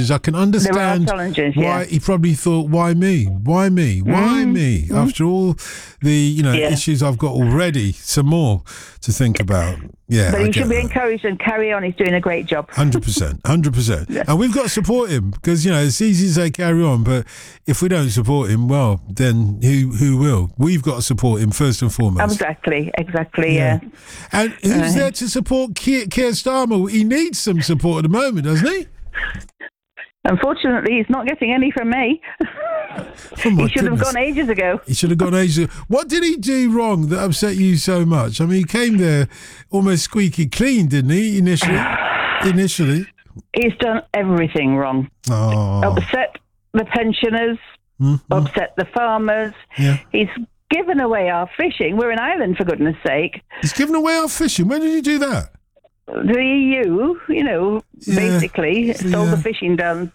challenges. I can understand why he probably thought, why me? Why me? Why me? After all the, issues I've got already, some more to think about. Yeah, but he should be encouraged and carry on. He's doing a great job. 100%. Yeah. And we've got to support him because, it's easy to say carry on, but if we don't support him, well, then who will? We've got to support him first and foremost. Exactly, yeah. And who's there to support Keir Starmer? He needs some support at the moment, doesn't he? Unfortunately, he's not getting any from me. He should have gone ages ago. What did he do wrong that upset you so much? I mean, he came there almost squeaky clean, didn't he, initially? He's done everything wrong. Oh. Upset the pensioners, upset the farmers. Yeah. He's given away our fishing. We're in Ireland, for goodness sake. He's given away our fishing? When did he do that? The EU, basically stole the fishing down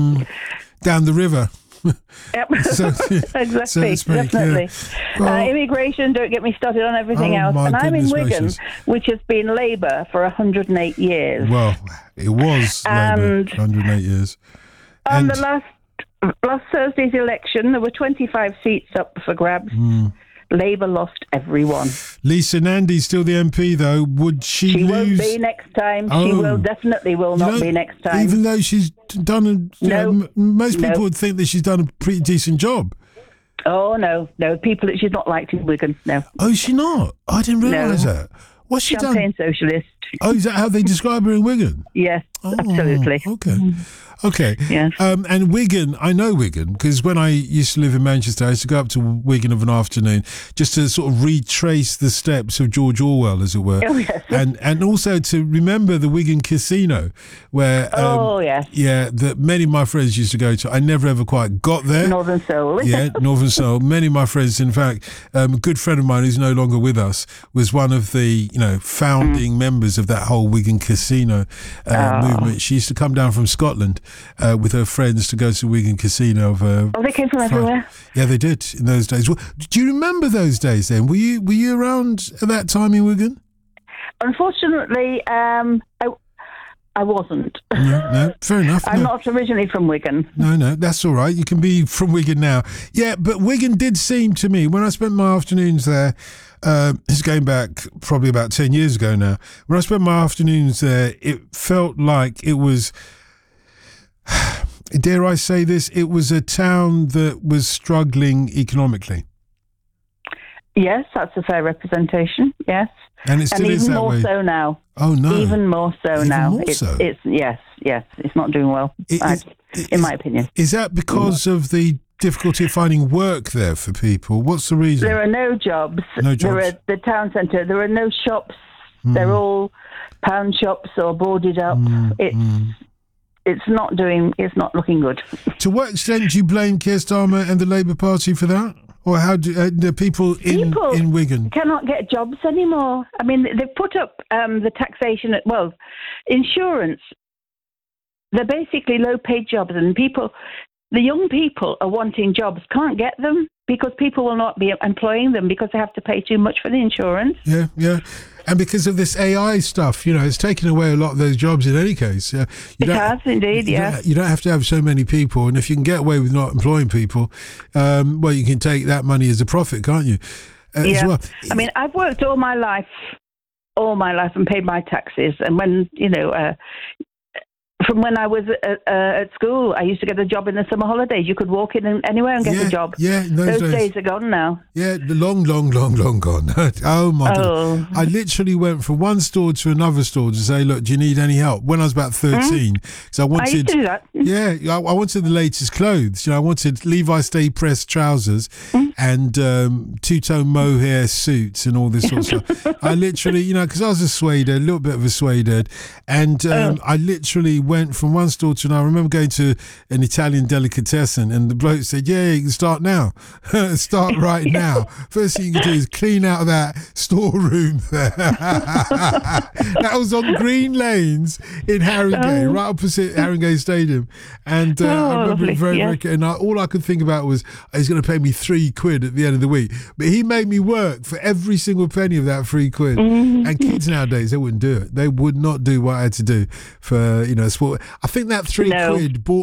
the river. Yep. Exactly, definitely. Yeah. Well, immigration, don't get me started on everything else. And I'm in Wigan, which has been Labour for 108 years. Well, it was Labour, 108 years. On the last Thursday's election, there were 25 seats up for grabs. Labour lost everyone. Lisa Nandy's still the MP, though. Would she lose? She won't be next time. She will not be next time. Even though she's done most people would think that she's done a pretty decent job. Oh, no. She's not liked in Wigan, no. Oh, is she not? I didn't realise that. What's she done? Champagne socialist. Oh, is that how they describe her in Wigan? Yes, absolutely. Okay. Yes. And Wigan, I know Wigan because when I used to live in Manchester, I used to go up to Wigan of an afternoon just to sort of retrace the steps of George Orwell, as it were. Oh, yes. And also to remember the Wigan Casino, where that many of my friends used to go to. I never ever quite got there. Northern Soul. Yeah, Northern Soul. Many of my friends, in fact, a good friend of mine who's no longer with us was one of the founding members of that whole Wigan Casino movement. She used to come down from Scotland with her friends to go to Wigan Casino. They came from everywhere. Yeah, they did in those days. Well, do you remember those days then? Were you around at that time in Wigan? Unfortunately, I wasn't. No, fair enough. I'm not originally from Wigan. No, that's all right. You can be from Wigan now. Yeah, but Wigan did seem to me, when I spent my afternoons there, it's going back probably about 10 years ago now, when I spent my afternoons there, it felt like it was, dare I say this, it was a town that was struggling economically. Yes, that's a fair representation, yes. And it still is that way. Even more so now. Oh, no. Even more so now. More so? Yes, it's not doing well, in my opinion. Is that because of the difficulty of finding work there for people? What's the reason? There are no jobs. There are the town centre. There are no shops. They're all pound shops or boarded up. It's not looking good. To what extent do you blame Keir Starmer and the Labour Party for that? Or how do the people in Wigan cannot get jobs anymore? I mean, they've put up the taxation insurance. They're basically low-paid jobs, and the young people are wanting jobs, can't get them because people will not be employing them because they have to pay too much for the insurance. Yeah. And because of this AI stuff, it's taken away a lot of those jobs in any case. It has indeed, yes. You don't have to have so many people. And if you can get away with not employing people, you can take that money as a profit, can't you? As well. I mean, I've worked all my life and paid my taxes. And when, from when I was at school, I used to get a job in the summer holidays. You could walk in anywhere and get a job. Yeah, those days are gone now. Yeah, long gone. Oh my God! I literally went from one store to another store to say, "Look, do you need any help?" When I was about 13, so I wanted. I used to do that. Yeah, I wanted the latest clothes. I wanted Levi Stay pressed trousers and two-tone mohair suits and all this sort of stuff. I literally, because I was a little bit of a suede, and I literally went from one store to another. I remember going to an Italian delicatessen and the bloke said, you can start now. Start right now. First thing you can do is clean out of that storeroom there. That was on Green Lanes in Haringey, right opposite Haringey Stadium. And I remember it very, and all I could think about was he's going to pay me £3 at the end of the week. But he made me work for every single penny of that £3. And kids nowadays, they wouldn't do it. They would not do what I had to do for, sport. I think that £3 bought